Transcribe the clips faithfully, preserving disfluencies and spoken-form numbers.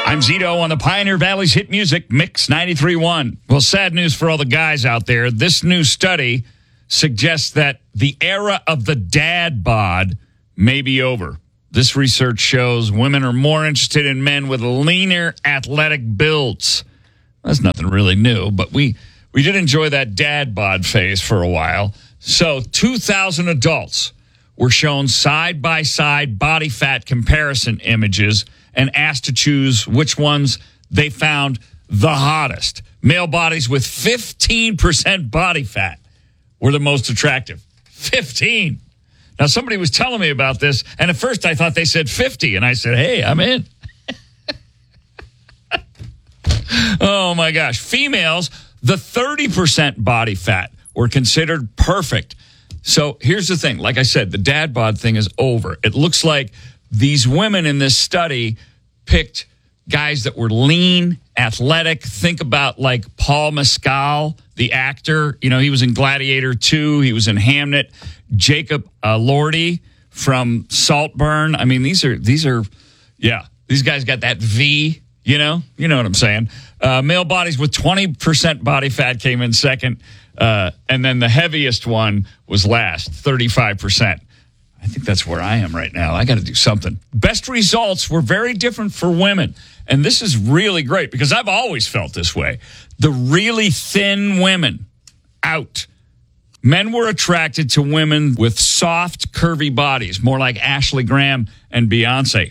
I'm Zito on the Pioneer Valley's hit music, Mix ninety-three point one. Well, sad news for all the guys out there. This new study suggests that the era of the dad bod may be over. This research shows women are more interested in men with leaner, athletic builds. That's nothing really new, but we, we did enjoy that dad bod phase for a while. So two thousand adults were shown side-by-side body fat comparison images and asked to choose which ones they found the hottest. Male bodies with fifteen percent body fat were the most attractive. fifteen. Now, somebody was telling me about this, and at first I thought they said fifty, and I said, hey, I'm in. Oh, my gosh. Females, the thirty percent body fat were considered perfect. So here's the thing. Like I said, the dad bod thing is over. It looks like these women in this study picked guys that were lean, athletic. Think about like Paul Mescal, the actor. You know, he was in Gladiator two. He was in Hamnet. Jacob uh, Lordy from Saltburn. I mean, these are, these are, yeah, these guys got that V, you know? You know what I'm saying? Uh, male bodies with twenty percent body fat came in second. Uh, and then the heaviest one was last, thirty-five percent. I think that's where I am right now. I got to do something. Best results were very different for women. And this is really great because I've always felt this way. The really thin women, out. Men were attracted to women with soft, curvy bodies, more like Ashley Graham and Beyonce.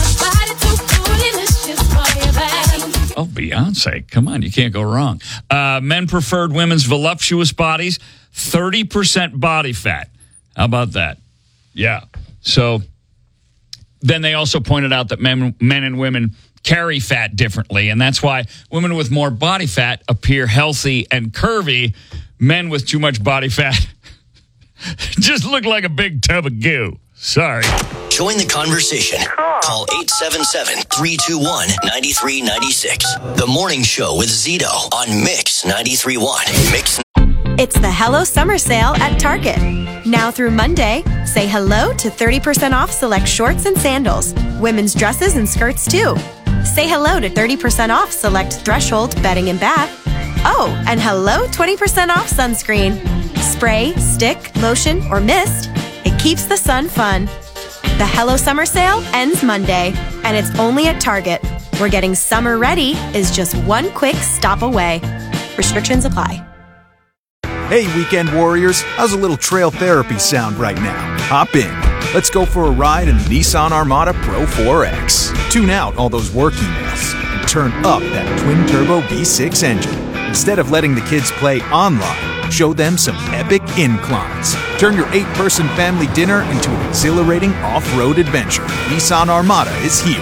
Oh, Beyonce. Come on, you can't go wrong. Uh, men preferred women's voluptuous bodies, thirty percent body fat. How about that? Yeah. So then they also pointed out that men, men and women carry fat differently, and that's why women with more body fat appear healthy and curvy. Men with too much body fat just look like a big tub of goo. Sorry. Join the conversation. Call eight seven seven, three two one, nine three nine six. The Morning Show with Zito on Mix ninety-three point one. Mix. It's the Hello Summer Sale at Target. Now through Monday, say hello to thirty percent off select shorts and sandals, women's dresses and skirts too. Say hello to thirty percent off select Threshold bedding and bath. Oh, and hello twenty percent off sunscreen. Spray, stick, lotion, or mist. It keeps the sun fun. The Hello Summer Sale ends Monday, and it's only at Target, where getting summer ready is just one quick stop away. Restrictions apply. Hey, weekend warriors, how's a little trail therapy sound right now? Hop in. Let's go for a ride in the Nissan Armada Pro four X. Tune out all those work emails and turn up that twin-turbo V six engine. Instead of letting the kids play online, show them some epic inclines. Turn your eight-person family dinner into an exhilarating off-road adventure. Nissan Armada is here.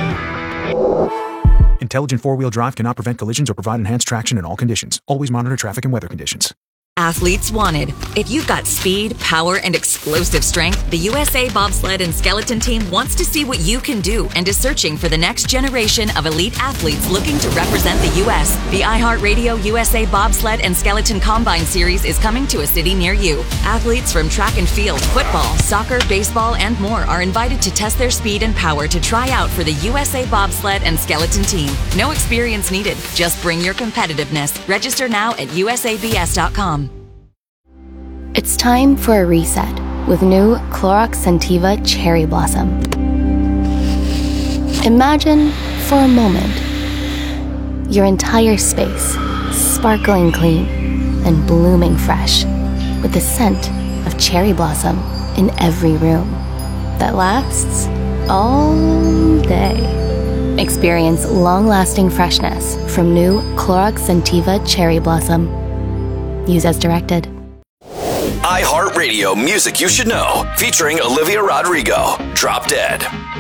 Intelligent four-wheel drive cannot prevent collisions or provide enhanced traction in all conditions. Always monitor traffic and weather conditions. Athletes wanted. If you've got speed, power, and explosive strength, the U S A Bobsled and Skeleton Team wants to see what you can do and is searching for the next generation of elite athletes looking to represent the U S The iHeartRadio U S A Bobsled and Skeleton Combine Series is coming to a city near you. Athletes from track and field, football, soccer, baseball, and more are invited to test their speed and power to try out for the U S A Bobsled and Skeleton Team. No experience needed. Just bring your competitiveness. Register now at U S A B S dot com. It's time for a reset with new Clorox Scentiva Cherry Blossom. Imagine, for a moment, your entire space sparkling clean and blooming fresh with the scent of cherry blossom in every room that lasts all day. Experience long-lasting freshness from new Clorox Scentiva Cherry Blossom. Use as directed. iHeartRadio Music You Should Know, featuring Olivia Rodrigo. Drop Dead.